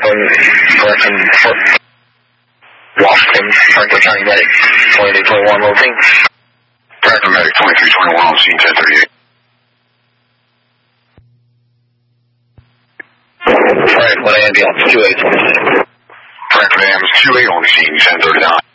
Correction, Washington, Franklin County Medic, 2321 Routine. Franklin Medic, 2321 on scene 1038. Franklin Ambulance, 2826. Franklin Ambulance, 28 on the scene, 1039.